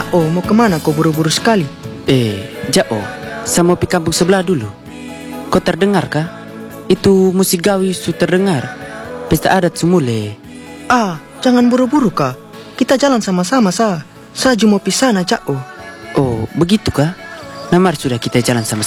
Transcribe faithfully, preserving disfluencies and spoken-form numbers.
Cak O, mau kemana kau buru-buru sekali? Eh, Jao, saya mau pergi kampung sebelah dulu. Kau terdengar kah? Itu musik gawi su terdengar. Pesta adat sumule. Ah, jangan buru-buru kah. Kita jalan sama-sama, sa. Saya cuma mau pisah, Cak O. Oh, begitu kah? Nah, mari sudah kita jalan sama-sama.